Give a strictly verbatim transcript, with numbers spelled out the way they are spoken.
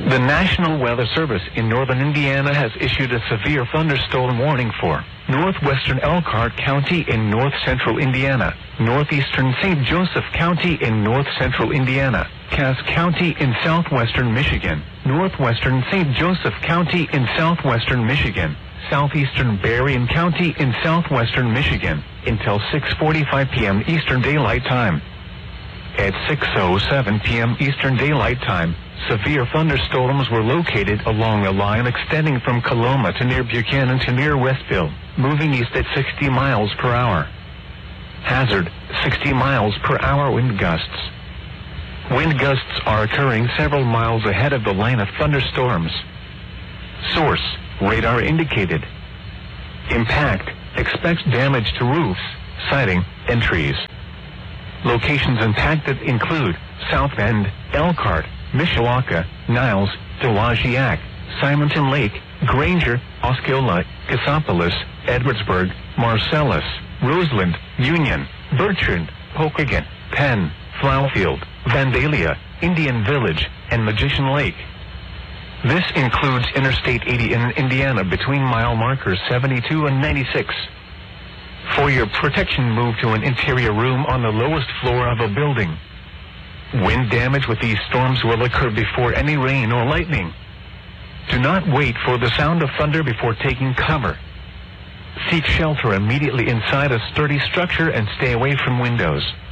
The National Weather Service in northern Indiana has issued a severe thunderstorm warning for northwestern Elkhart County in north-central Indiana, northeastern Saint Joseph County in north-central Indiana, Cass County in southwestern Michigan, northwestern Saint Joseph County in southwestern Michigan, southeastern Berrien County in southwestern Michigan, until six forty-five p.m. Eastern Daylight Time. At six oh seven p.m. Eastern Daylight Time, severe thunderstorms were located along a line extending from Coloma to near Buchanan to near Westville, moving east at sixty miles per hour. Hazard, sixty miles per hour wind gusts. Wind gusts are occurring several miles ahead of the line of thunderstorms. Source, radar indicated. Impact, expects damage to roofs, siding, and trees. Locations impacted include South Bend, Elkhart, Mishawaka, Niles, Dowagiac, Simonton Lake, Granger, Osceola, Cassopolis, Edwardsburg, Marcellus, Roseland, Union, Bertrand, Pokagon, Penn, Floughfield, Vandalia, Indian Village, and Magician Lake. This includes Interstate eighty in Indiana between mile markers seventy-two and ninety-six. For your protection, move to an interior room on the lowest floor of a building. Wind damage with these storms will occur before any rain or lightning. Do not wait for the sound of thunder before taking cover. Seek shelter immediately inside a sturdy structure and stay away from windows.